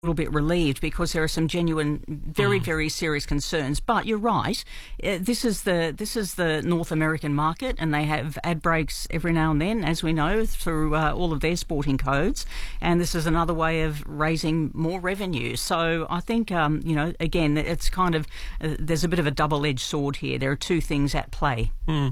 little bit relieved because there are some genuine, very, very serious concerns. But you're right. This is the North American market, and they have ad breaks every now and then, as we know, through all of their sporting codes. And this is another way of raising more revenue. So I think, again, it's kind of there's a bit of a double-edged sword here. There are two things at play.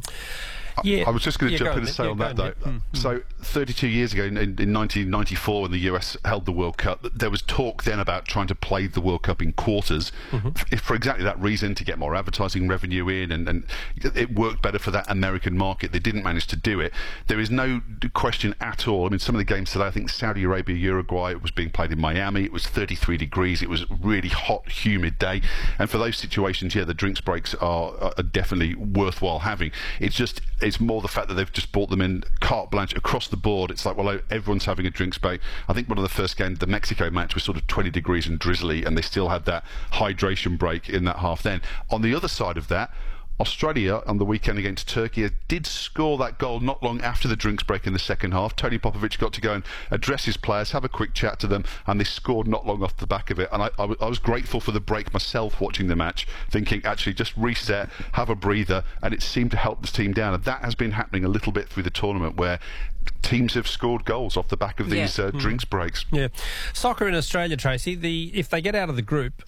Yeah. I was just going to jump in and say on that, though. So 32 years ago, in 1994, when the US held the World Cup, there was talk then about trying to play the World Cup in quarters for exactly that reason, to get more advertising revenue in, and it worked better for that American market. They didn't manage to do it. There is no question at all. I mean, some of the games today, I think Saudi Arabia, Uruguay, it was being played in Miami. It was 33 degrees. It was a really hot, humid day. And for those situations, yeah, the drinks breaks are definitely worthwhile having. It's more the fact that they've just brought them in carte blanche across the board. It's like, well, everyone's having a drinks break. I think one of the first games, the Mexico match, was sort of 20 degrees and drizzly, and they still had that hydration break in that half then. On the other side of that, Australia on the weekend against Turkey did score that goal not long after the drinks break in the second half. Tony Popovich got to go and address his players, have a quick chat to them, and they scored not long off the back of it. And I was grateful for the break myself watching the match, thinking actually just reset, have a breather, and it seemed to help the team down. And that has been happening a little bit through the tournament, where teams have scored goals off the back of these drinks breaks. Yeah, soccer in Australia, Tracy. If they get out of the group,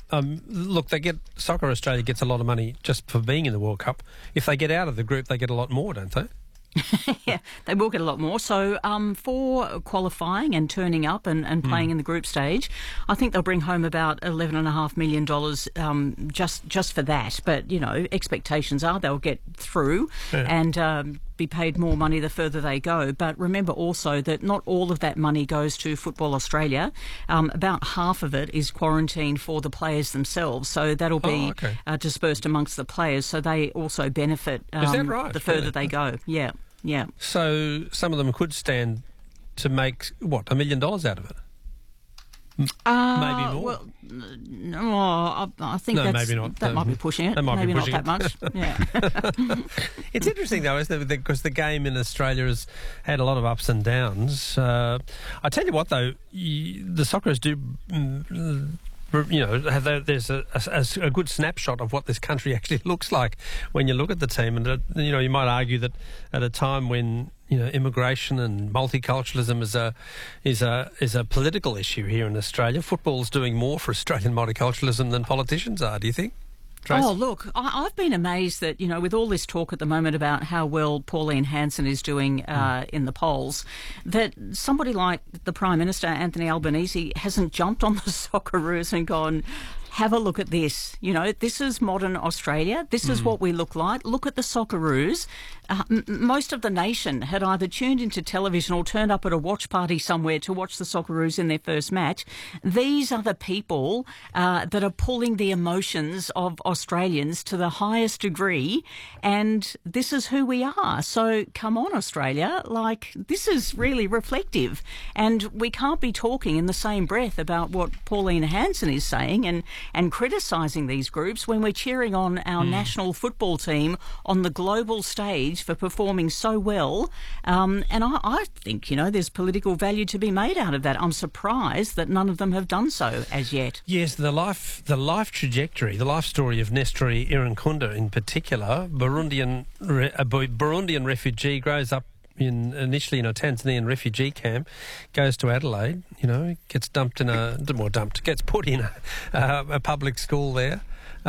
Soccer Australia gets a lot of money just for being in the World Cup. If they get out of the group, they get a lot more, don't they? Yeah, they will get a lot more. So for qualifying and turning up and playing in the group stage, I think they'll bring home about $11.5 million just for that. But, expectations are they'll get through and be paid more money the further they go. But remember also that not all of that money goes to Football Australia. About half of it is quarantined for the players themselves. So that'll be dispersed amongst the players. So they also benefit is that right? the further they go. Yeah. Yeah. So some of them could stand to make, $1 million out of it? Maybe more? Well, no, I think maybe not. That might be pushing it. Maybe not that much. Yeah. It's interesting, though, isn't it? Because the game in Australia has had a lot of ups and downs. I tell you what, though, the Socceroos do... there's a good snapshot of what this country actually looks like when you look at the team, and you might argue that at a time when immigration and multiculturalism is a political issue here in Australia, football's doing more for Australian multiculturalism than politicians are. Do you think? Trace? Oh, look, I've been amazed that, with all this talk at the moment about how well Pauline Hanson is doing in the polls, that somebody like the Prime Minister, Anthony Albanese, hasn't jumped on the Socceroos and gone, have a look at this. This is modern Australia. This is what we look like. Look at the Socceroos. Most of the nation had either tuned into television or turned up at a watch party somewhere to watch the Socceroos in their first match. These are the people that are pulling the emotions of Australians to the highest degree, and this is who we are. So come on, Australia. This is really reflective, and we can't be talking in the same breath about what Pauline Hanson is saying and criticising these groups when we're cheering on our national football team on the global stage for performing so well. And I think, there's political value to be made out of that. I'm surprised that none of them have done so as yet. Yes, the life trajectory, the life story of Nestori Irankunda in particular, Burundian refugee, grows up initially in a Tanzanian refugee camp, goes to Adelaide, gets gets put in a public school there.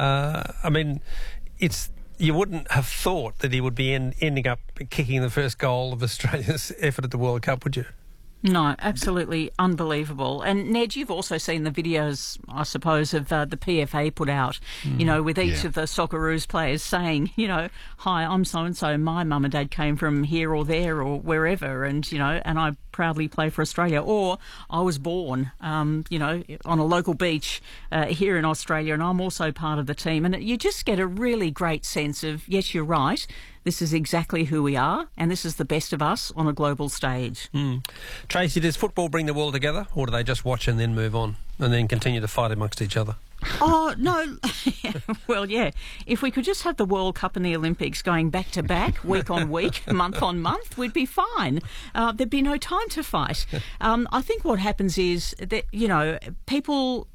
You wouldn't have thought that he would be ending up kicking the first goal of Australia's effort at the World Cup, would you? No, absolutely unbelievable. And Ned, you've also seen the videos, I suppose, of the PFA put out, with each of the Socceroos players saying, hi, I'm so-and-so, my mum and dad came from here or there or wherever, and I proudly play for Australia. Or I was born, on a local beach here in Australia, and I'm also part of the team. And you just get a really great sense of, yes, you're right, this is exactly who we are, and this is the best of us on a global stage. Tracy, does football bring the world together, or do they just watch and then move on and then continue to fight amongst each other? Oh, no. Well, yeah. If we could just have the World Cup and the Olympics going back to back, week on week, month on month, we'd be fine. There'd be no time to fight. I think what happens is that, people